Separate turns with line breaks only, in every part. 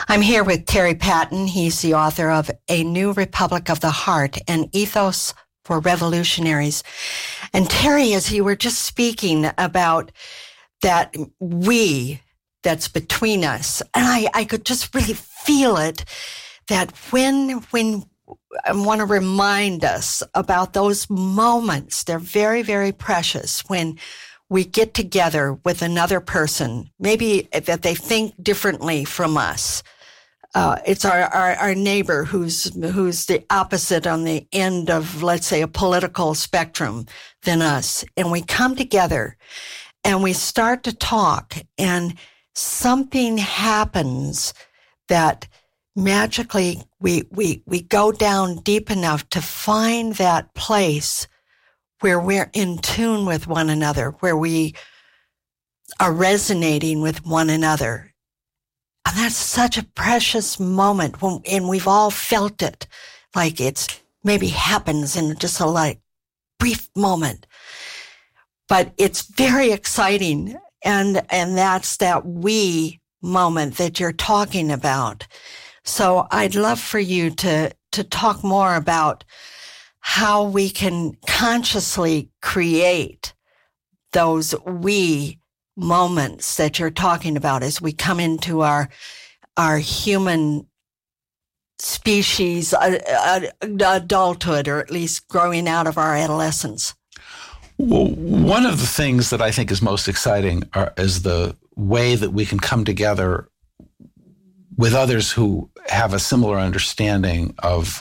I'm here with Terry Patton. He's the author of A New Republic of the Heart, an ethos for revolutionaries. And Terry, as you were just speaking about that that's between us, and I could just really feel it, that when I want to remind us about those moments, they're very, very precious, when we get together with another person, maybe that they think differently from us. It's our neighbor who's the opposite on the end of, let's say, a political spectrum than us. And we come together and we start to talk, and something happens that magically we go down deep enough to find that place where we're in tune with one another, where we are resonating with one another. And that's such a precious moment, and we've all felt it, like it's maybe happens in just a brief moment. But it's very exciting, and that's that we moment that you're talking about. So I'd love for you to talk more about how we can consciously create those we moments that you're talking about as we come into our human species adulthood, or at least growing out of our adolescence.
Well, one of the things that I think is most exciting is the way that we can come together with others who have a similar understanding of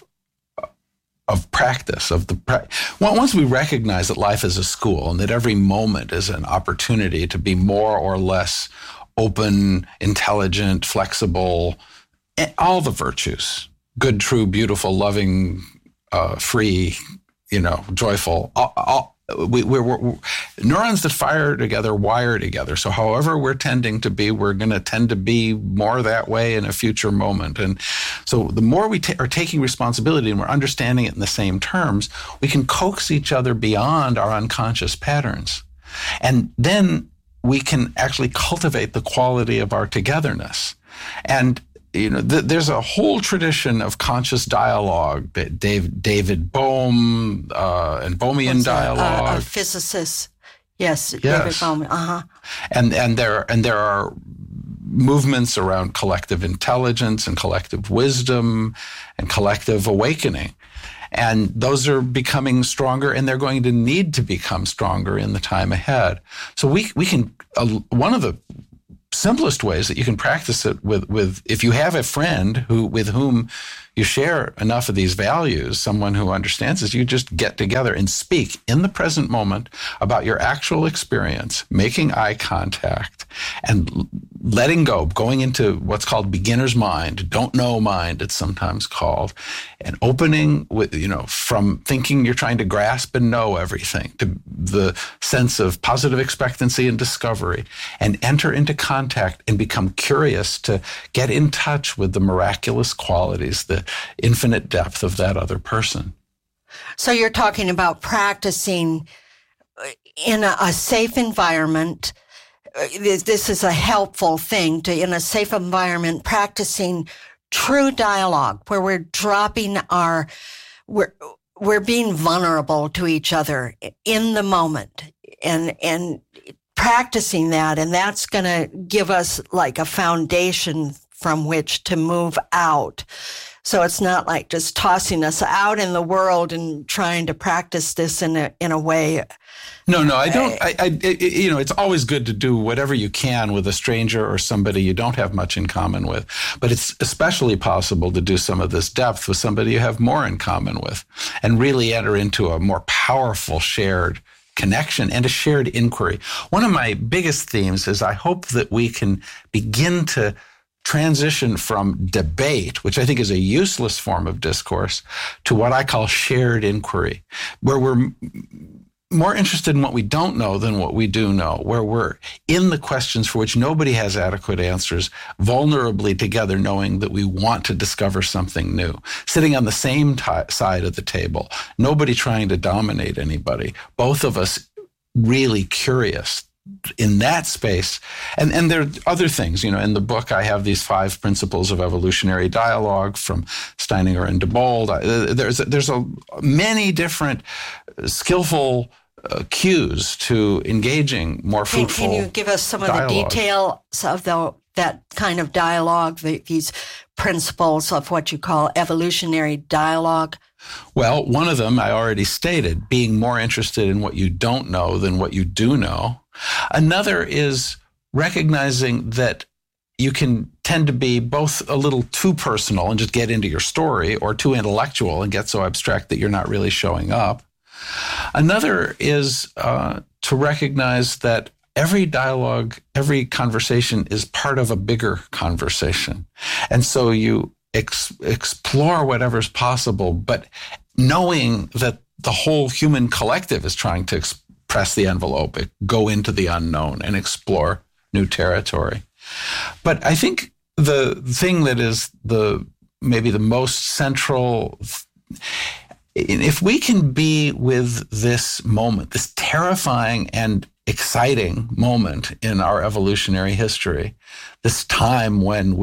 practice, once we recognize that life is a school and that every moment is an opportunity to be more or less open, intelligent, flexible, all the virtues, good, true, beautiful, loving, free, joyful, we're neurons that fire together wire together. So however we're tending to be, we're going to tend to be more that way in a future moment. And so the more we are taking responsibility and we're understanding it in the same terms, we can coax each other beyond our unconscious patterns. And then we can actually cultivate the quality of our togetherness. And there's a whole tradition of conscious dialogue, David Bohm and Bohmian dialogue.
A physicist, yes, David Bohm.
And there are movements around collective intelligence and collective wisdom and collective awakening. And those are becoming stronger, and they're going to need to become stronger in the time ahead. So we can, one of the simplest ways that you can practice it with if you have a friend with whom you share enough of these values, someone who understands this, you just get together and speak in the present moment about your actual experience, making eye contact and letting go, going into what's called beginner's mind, don't know mind, it's sometimes called, and opening with, from thinking you're trying to grasp and know everything to the sense of positive expectancy and discovery, and enter into contact and become curious to get in touch with the miraculous qualities, the infinite depth of that other person.
So you're talking about practicing in a safe environment. This is a helpful thing in a safe environment, practicing true dialogue where we're dropping we're being vulnerable to each other in the moment and practicing that. And that's going to give us like a foundation from which to move out. So it's not like just tossing us out in the world and trying to practice this in a way.
No, I don't. It's always good to do whatever you can with a stranger or somebody you don't have much in common with. But it's especially possible to do some of this depth with somebody you have more in common with, and really enter into a more powerful shared connection and a shared inquiry. One of my biggest themes is I hope that we can begin to transition from debate, which I think is a useless form of discourse, to what I call shared inquiry, where we're more interested in what we don't know than what we do know, where we're in the questions for which nobody has adequate answers, vulnerably together, knowing that we want to discover something new, sitting on the same side of the table, nobody trying to dominate anybody, both of us really curious in that space. And there are other things, in the book, I have these 5 principles of evolutionary dialogue from Steininger and DeBold. There's many different skillful cues to engaging more fruitful.
Can you give us some of the details of that kind of dialogue, these principles of what you call evolutionary dialogue?
Well, one of them I already stated, being more interested in what you don't know than what you do know. Another is recognizing that you can tend to be both a little too personal and just get into your story, or too intellectual and get so abstract that you're not really showing up. Another is to recognize that every dialogue, every conversation is part of a bigger conversation. And so you explore whatever's possible, but knowing that the whole human collective is trying to press the envelope, go into the unknown and explore new territory. But I think the thing that is maybe the most central, if we can be with this moment, this terrifying and exciting moment in our evolutionary history, this time when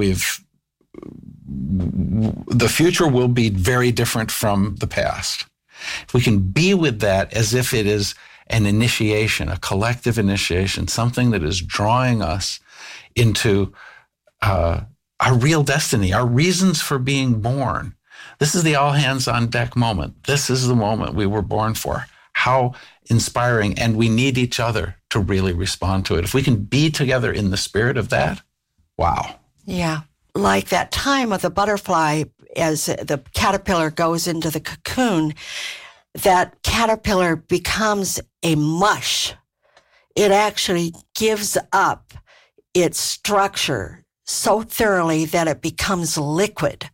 the future will be very different from the past. If we can be with that as if it is an initiation, a collective initiation, something that is drawing us into our real destiny, our reasons for being born. This is the all hands on deck moment. This is the moment we were born for. How inspiring. And we need each other to really respond to it. If we can be together in the spirit of that, wow.
Yeah. Like that time of the butterfly, as the caterpillar goes into the cocoon, that caterpillar becomes a mush. It actually gives up its structure so thoroughly that it becomes liquid.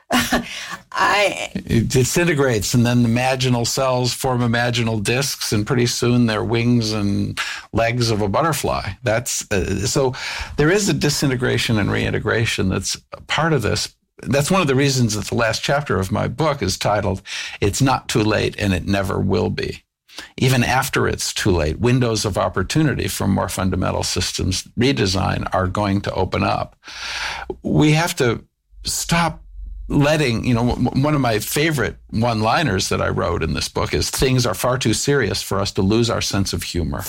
It disintegrates, and then the imaginal cells form imaginal discs, and pretty soon they're wings and legs of a butterfly. That's so there is a disintegration and reintegration that's part of this. That's one of the reasons that the last chapter of my book is titled, "It's Not Too Late and It Never Will Be." Even after it's too late, windows of opportunity for more fundamental systems redesign are going to open up. We have to stop letting, one of my favorite one-liners that I wrote in this book is, things are far too serious for us to lose our sense of humor.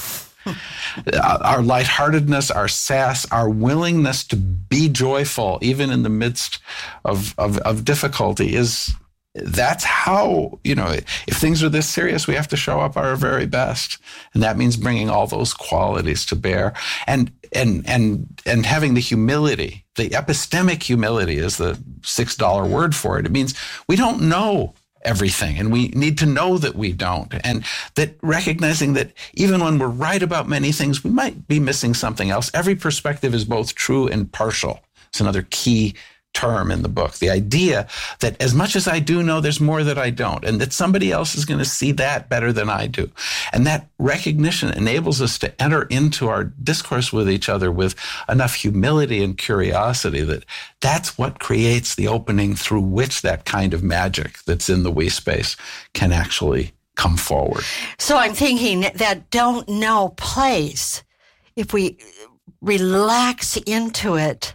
Our lightheartedness, our sass, our willingness to be joyful, even in the midst of difficulty, that's how, if things are this serious, we have to show up our very best. And that means bringing all those qualities to bear and having the humility. The epistemic humility is the $6 word for it. It means we don't know everything, and we need to know that we don't. And that recognizing that even when we're right about many things, we might be missing something else. Every perspective is both true and partial. It's another key term in the book. The idea that as much as I do know, there's more that I don't, and that somebody else is going to see that better than I do. And that recognition enables us to enter into our discourse with each other with enough humility and curiosity that's what creates the opening through which that kind of magic that's in the we space can actually come forward.
So I'm thinking that don't know place, if we relax into it,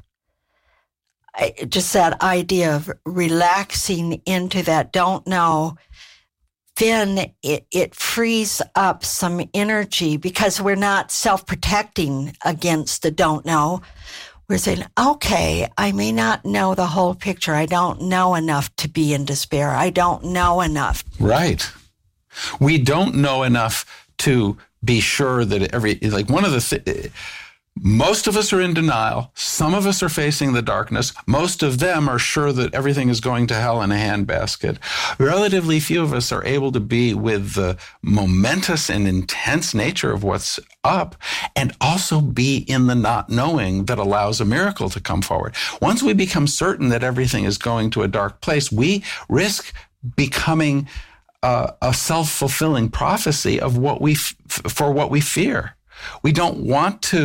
just that idea of relaxing into that don't know, then it frees up some energy, because we're not self-protecting against the don't know. We're saying, okay, I may not know the whole picture. I don't know enough to be in despair. I don't know enough.
Right. We don't know enough to be sure that one of the most of us are in denial. Some of us are facing the darkness. Most of them are sure that everything is going to hell in a handbasket. Relatively few of us are able to be with the momentous and intense nature of what's up, and also be in the not knowing that allows a miracle to come forward. Once we become certain that everything is going to a dark place, we risk becoming a self-fulfilling prophecy of what we fear. We don't want to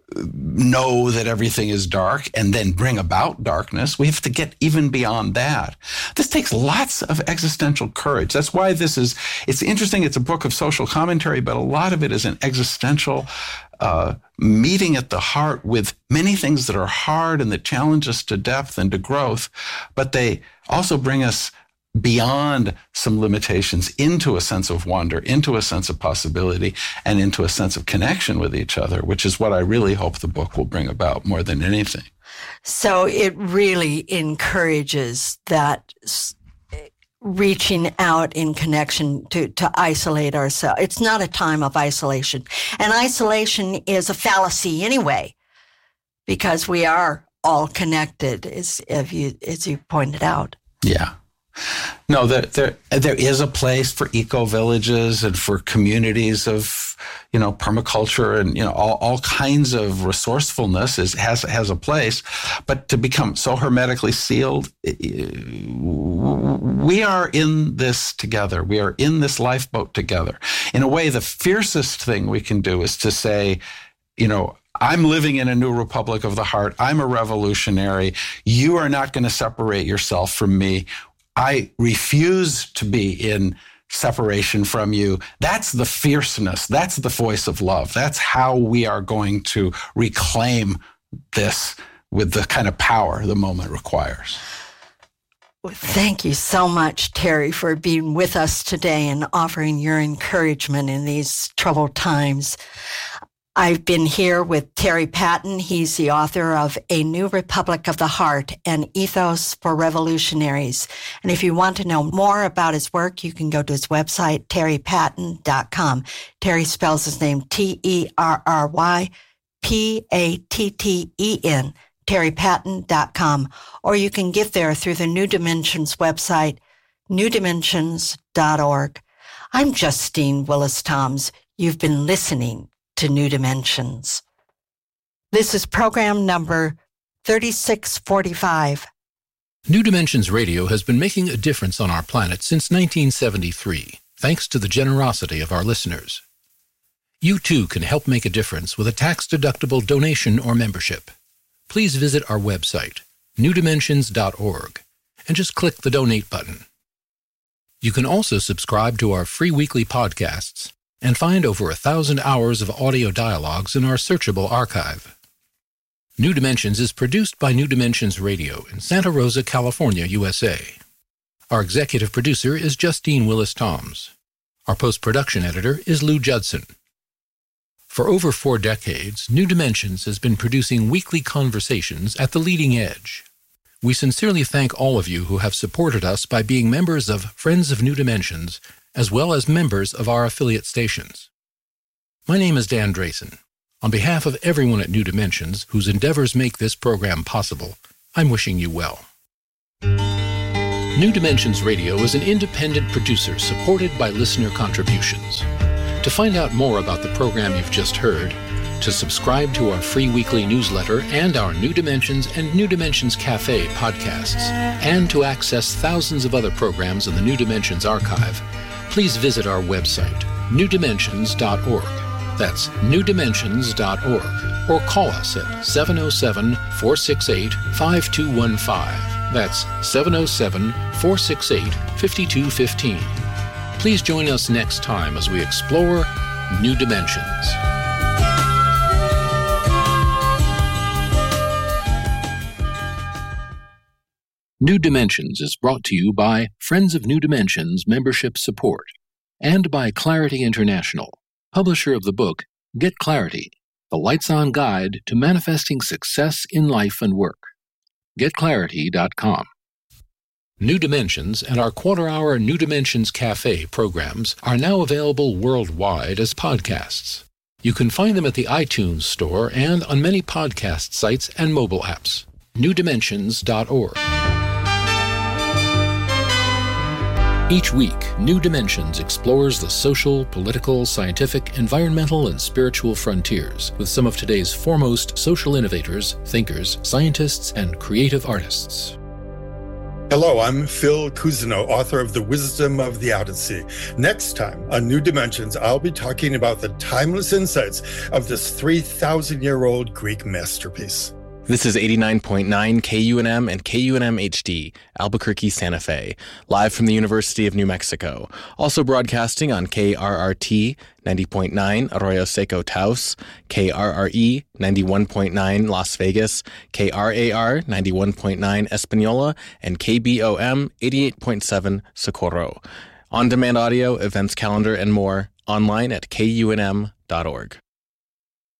know that everything is dark and then bring about darkness. We have to get even beyond that. This takes lots of existential courage. That's why it's interesting. It's a book of social commentary, but a lot of it is an existential meeting at the heart with many things that are hard and that challenge us to depth and to growth, but they also bring us beyond some limitations into a sense of wonder, into a sense of possibility, and into a sense of connection with each other, which is what I really hope the book will bring about more than anything.
So it really encourages that reaching out in connection to isolate ourselves. It's not a time of isolation. And isolation is a fallacy anyway, because we are all connected, as you pointed out.
Yeah. No, there is a place for eco-villages and for communities of, permaculture and, all kinds of resourcefulness has a place. But to become so hermetically sealed, we are in this together. We are in this lifeboat together. In a way, the fiercest thing we can do is to say, I'm living in a new republic of the heart. I'm a revolutionary. You are not going to separate yourself from me. I refuse to be in separation from you. That's the fierceness. That's the voice of love. That's how we are going to reclaim this with the kind of power the moment requires.
Well, thank you so much, Terry, for being with us today and offering your encouragement in these troubled times. I've been here with Terry Patton. He's the author of A New Republic of the Heart, an Ethos for Revolutionaries. And if you want to know more about his work, you can go to his website, terrypatten.com. Terry spells his name TerryPatten, terrypatten.com. Or you can get there through the New Dimensions website, newdimensions.org. I'm Justine Willis-Toms. You've been listening to New Dimensions. This is program number 3645.
New Dimensions Radio has been making a difference on our planet since 1973, thanks to the generosity of our listeners. You too can help make a difference with a tax-deductible donation or membership. Please visit our website, newdimensions.org, and just click the donate button. You can also subscribe to our free weekly podcasts and find over 1,000 hours of audio dialogues in our searchable archive. New Dimensions is produced by New Dimensions Radio in Santa Rosa, California, USA. Our executive producer is Justine Willis-Toms. Our post-production editor is Lou Judson. For over 4 decades, New Dimensions has been producing weekly conversations at the leading edge. We sincerely thank all of you who have supported us by being members of Friends of New Dimensions, as well as members of our affiliate stations. My name is Dan Drayson. On behalf of everyone at New Dimensions, whose endeavors make this program possible, I'm wishing you well. New Dimensions Radio is an independent producer supported by listener contributions. To find out more about the program you've just heard, to subscribe to our free weekly newsletter and our New Dimensions and New Dimensions Cafe podcasts, and to access thousands of other programs in the New Dimensions archive, please visit our website, newdimensions.org. That's newdimensions.org. Or call us at 707-468-5215. That's 707-468-5215. Please join us next time as we explore New Dimensions. New Dimensions is brought to you by Friends of New Dimensions Membership Support and by Clarity International, publisher of the book Get Clarity, the Lights-On Guide to Manifesting Success in Life and Work. GetClarity.com. New Dimensions and our quarter-hour New Dimensions Cafe programs are now available worldwide as podcasts. You can find them at the iTunes Store and on many podcast sites and mobile apps. newdimensions.org. Each week, New Dimensions explores the social, political, scientific, environmental, and spiritual frontiers with some of today's foremost social innovators, thinkers, scientists, and creative artists.
Hello, I'm Phil Cousineau, author of The Wisdom of the Odyssey. Next time on New Dimensions, I'll be talking about the timeless insights of this 3,000-year-old Greek masterpiece.
This is 89.9 KUNM and KUNM HD, Albuquerque, Santa Fe, live from the University of New Mexico. Also broadcasting on KRRT 90.9 Arroyo Seco Taos, KRRE 91.9 Las Vegas, KRAR 91.9 Espanola, and KBOM 88.7 Socorro. On-demand audio, events calendar, and more, online at KUNM.org.